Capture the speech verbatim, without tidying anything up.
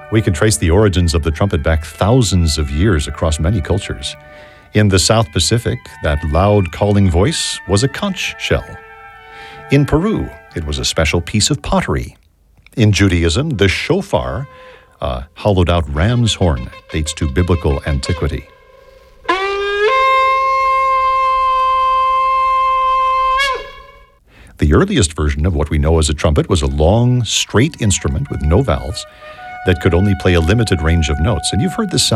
We can trace the origins of the trumpet back thousands of years across many cultures. In the South Pacific, that loud calling voice was a conch shell. In Peru, it was a special piece of pottery. In Judaism, the shofar, a hollowed-out ram's horn, dates to biblical antiquity. The earliest version of what we know as a trumpet was a long, straight instrument with no valves that could only play a limited range of notes. And you've heard this sound